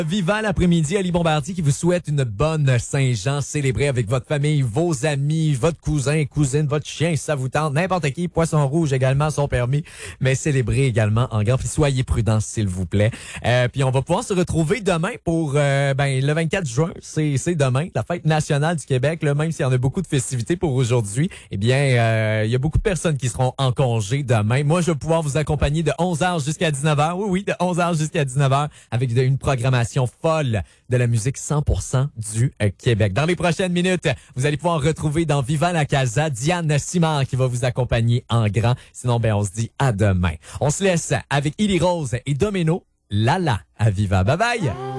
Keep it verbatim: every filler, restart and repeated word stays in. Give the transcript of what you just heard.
Vivant l'après-midi, Ali Bombardier qui vous souhaite une bonne Saint-Jean. Célébrez avec votre famille, vos amis, votre cousin, cousine, votre chien, si ça vous tente, n'importe qui. Poisson rouge également sont permis, mais célébrez également en grand. Puis soyez prudents, s'il vous plaît. Euh, puis on va pouvoir se retrouver demain pour euh, ben le vingt-quatre juin. C'est c'est demain, la fête nationale du Québec. Là, même s'il y en a beaucoup de festivités pour aujourd'hui, eh bien, euh, il y a beaucoup de personnes qui seront en congé demain. Moi, je vais pouvoir vous accompagner de onze heures jusqu'à dix-neuf heures. Oui, oui, de onze heures jusqu'à dix-neuf heures avec une programmation folle de la musique cent pour cent du euh, Québec. Dans les prochaines minutes, vous allez pouvoir retrouver dans Vivant la Casa Diane Simard qui va vous accompagner en grand. Sinon, ben on se dit à demain. On se laisse avec Illy Rose et Domino. Lala à Viva. Bye bye!